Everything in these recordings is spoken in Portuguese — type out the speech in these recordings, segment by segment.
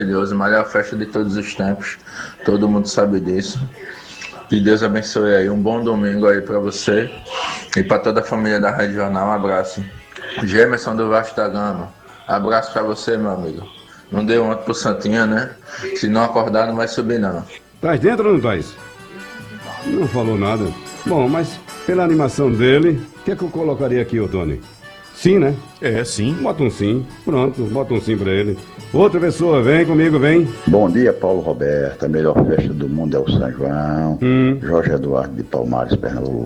maravilhoso, melhor festa de todos os tempos. Todo mundo sabe disso. Que Deus abençoe aí. Um bom domingo aí pra você e pra toda a família da Rádio Jornal. Um abraço. Gemerson do Vasco da Gama. Abraço pra você, meu amigo. Não deu ontem pro Santinha, né? Se não acordar, não vai subir, não. Tás dentro ou não tás? Não falou nada. Bom, mas pela animação dele, o que é que eu colocaria aqui, ô Tony? Sim, né? É, sim. Bota um sim. Pronto, bota um sim pra ele. Outra pessoa, vem comigo, vem. Bom dia, Paulo Roberto. A melhor festa do mundo é o São João. Jorge Eduardo de Palmares, Pernambuco.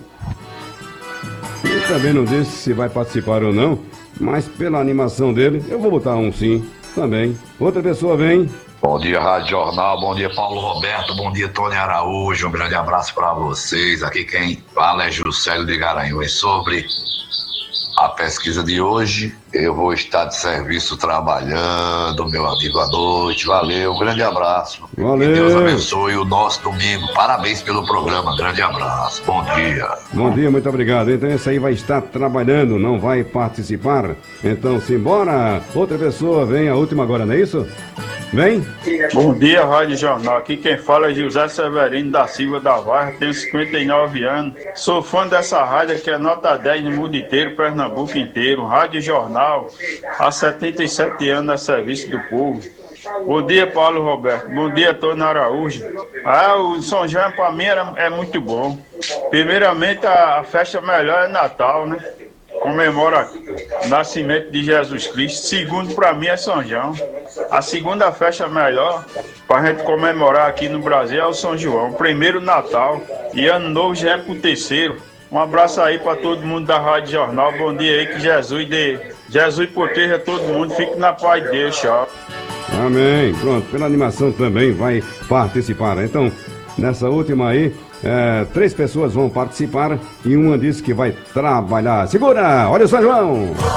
Ele também não disse se vai participar ou não, mas pela animação dele, eu vou botar um sim também. Outra pessoa, vem. Bom dia, Rádio Jornal. Bom dia, Paulo Roberto. Bom dia, Tony Araújo. Um grande abraço para vocês. Aqui quem fala é Juscelio de Garanhuns. Sobre a pesquisa de hoje, eu vou estar de serviço trabalhando, meu amigo, à noite. Valeu, um grande abraço. Valeu. Que Deus abençoe o nosso domingo. Parabéns pelo programa. Grande abraço. Bom dia. Bom dia, muito obrigado. Então esse aí vai estar trabalhando, não vai participar. Então simbora. Outra pessoa, vem, a última agora, não é isso? Vem. Bom dia, Rádio Jornal. Aqui quem fala é José Severino da Silva da Varra, tenho 59 anos. Sou fã dessa rádio que é nota 10 no mundo inteiro, Pernambuco inteiro. Rádio Jornal, há 77 anos a serviço do povo. Bom dia, Paulo Roberto. Bom dia, Tony Araújo. O São João para mim é muito bom. Primeiramente, a festa melhor é Natal, né? Comemora o nascimento de Jesus Cristo. Segundo, para mim, é São João. A segunda festa melhor para a gente comemorar aqui no Brasil é o São João. Primeiro, Natal. E Ano Novo já é pro terceiro. Um abraço aí para todo mundo da Rádio Jornal. Bom dia aí, que Jesus proteja todo mundo. Fique na paz de Deus, tchau. Amém. Pronto, pela animação também vai participar. Então, nessa última aí, 3 pessoas vão participar e uma disse que vai trabalhar. Segura! Olha o São João!